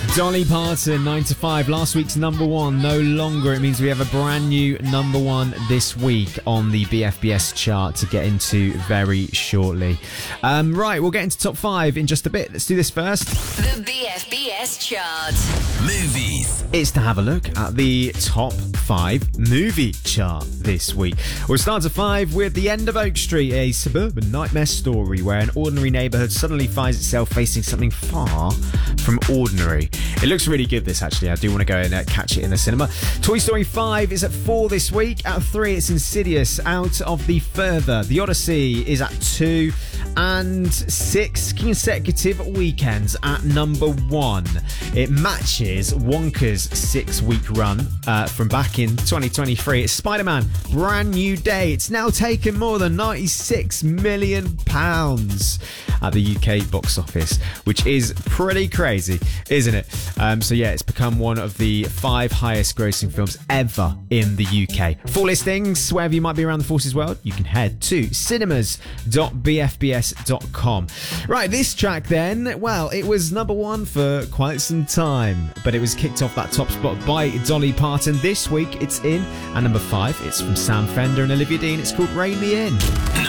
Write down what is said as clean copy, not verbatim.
Dolly Parton, 9 to 5, last week's number one, no longer. It means we have a brand new number one this week on the BFBS chart to get into very shortly. Right, we'll get into top 5 in just a bit. Let's do this first. The BFBS chart. Movies. It's to have a look at the top 5 movie chart this week. We'll start at 5 with The End of Oak Street, a suburban nightmare story where an ordinary neighbourhood suddenly finds itself facing something far from ordinary. It looks really good, this, actually. I do want to go and catch it in the cinema. Toy Story 5 is at 4 this week. At 3, it's Insidious. Out of the Further, The Odyssey is at 2. And 6 consecutive weekends at number 1. It matches Wonka's 6-week run from back in 2023. It's Spider-Man, Brand New Day. It's now taken more than £96 million at the UK box office, which is pretty crazy, isn't it? So yeah, it's become one of the 5 highest grossing films ever in the UK. Full listings, wherever you might be around the Forces world, you can head to cinemas.bfbs.com. Right, this track then, well, it was number 1 for quite some time, but it was kicked off that top spot by Dolly Parton. This week it's in at number 5. It's from Sam Fender and Olivia Dean. It's called Rein Me In.